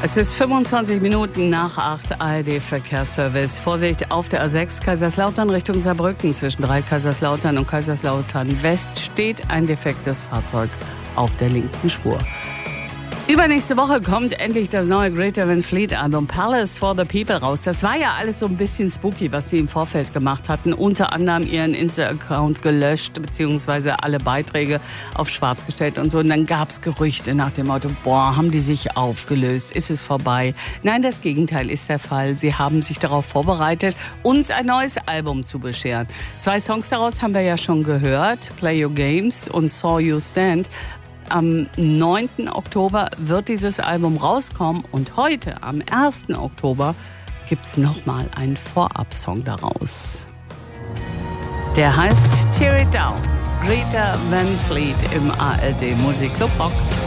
Es ist 25 Minuten nach 8 ARD-Verkehrsservice. Vorsicht auf der A6 Kaiserslautern Richtung Saarbrücken. Zwischen 3 Kaiserslautern und Kaiserslautern West steht ein defektes Fahrzeug auf der linken Spur. Übernächste Woche kommt endlich das neue Greta Van Fleet Album Palace for the People raus. Das war ja alles so ein bisschen spooky, was die im Vorfeld gemacht hatten. Unter anderem ihren Insta-Account gelöscht, beziehungsweise alle Beiträge auf schwarz gestellt und so. Und dann gab es Gerüchte nach dem Motto, haben die sich aufgelöst? Ist es vorbei? Nein, das Gegenteil ist der Fall. Sie haben sich darauf vorbereitet, uns ein neues Album zu bescheren. 2 Songs daraus haben wir ja schon gehört, Play Your Games und Saw You Stand. Am 9. Oktober wird dieses Album rauskommen und heute, am 1. Oktober, gibt es nochmal einen Vorab-Song daraus. Der heißt Tear It Down. Greta Van Fleet im ARD Musikclub Rock.